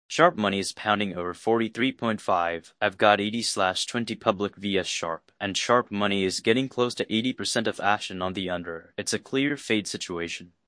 Sharp money is pounding over 43.5. I've got 80/20 public vs Sharp, and Sharp money is getting close to 80% of action on the under. It's a clear fade situation.